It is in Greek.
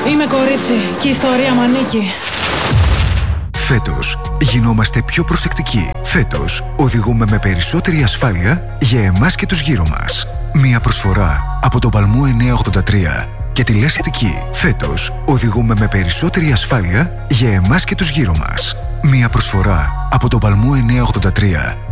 Είμαι κορίτσι και η ιστορία μ' ανήκει. Φέτος γινόμαστε πιο προσεκτικοί. Φέτος οδηγούμε με περισσότερη ασφάλεια για εμάς και τους γύρω μας. Μια προσφορά από τον Παλμό 983 και τη Λες Αττική. Φέτος οδηγούμε με περισσότερη ασφάλεια για εμάς και τους γύρω μας. Μια προσφορά από τον Παλμό 983